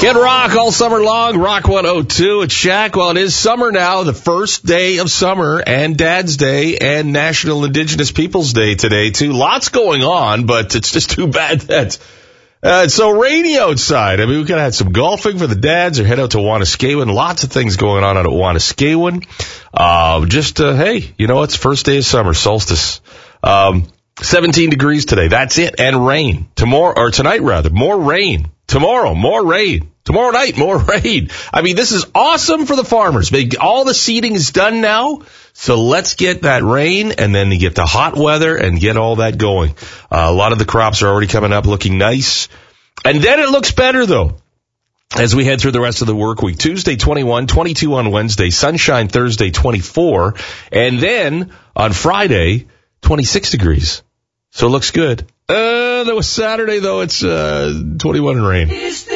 Kid Rock all summer long, Rock 102 at Shaq. Well, it is summer now, the first day of summer, and Dad's Day, and National Indigenous Peoples Day today, too. Lots going on, but it's just too bad that it's so rainy outside. I mean, we could have had some golfing for the dads or head out to Wanuskewin. Lots of things going on out at Wanuskewin. Hey, you know, it's first day of summer, solstice. 17 degrees today. That's it. And rain. Tonight, more rain. Tomorrow, more rain. Tomorrow night, more rain. I mean, this is awesome for the farmers. All the seeding is done now, so let's get that rain and then get the hot weather and get all that going. A lot of the crops are already coming up looking nice. And then it looks better, though, as we head through the rest of the work week. Tuesday, 21, 22 on Wednesday, sunshine Thursday, 24, and then on Friday, 26 degrees. So it looks good. There was Saturday, though, it's 21 and rain.